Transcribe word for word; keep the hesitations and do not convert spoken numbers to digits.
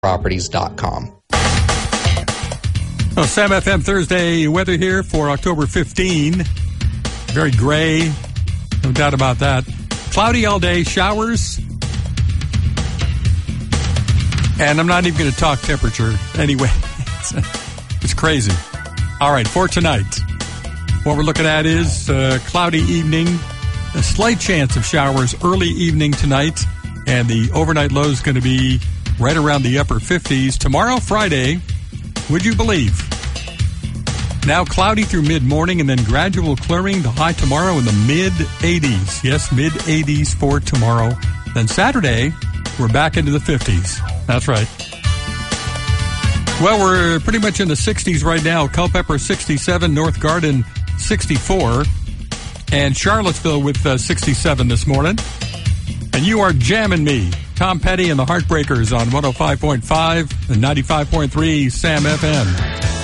properties dot com. Well, Sam F M Thursday weather here for October fifteenth. Very gray, no doubt about that. Cloudy all day, showers. And I'm not even going to talk temperature anyway. It's, it's crazy. All right, for tonight, what we're looking at is a cloudy evening, a slight chance of showers early evening tonight, and the overnight low is going to be right around the upper fifties. Tomorrow, Friday, would you believe? Now cloudy through mid-morning and then gradual clearing. The high tomorrow in the mid-eighties. Yes, mid-eighties for tomorrow. Then Saturday, we're back into the fifties. That's right. Well, we're pretty much in the sixties right now. Culpeper sixty-seven, North Garden sixty-four, and Charlottesville with uh, sixty-seven this morning. And you are jamming me. Tom Petty and the Heartbreakers on one oh five point five and ninety-five point three Sam F M.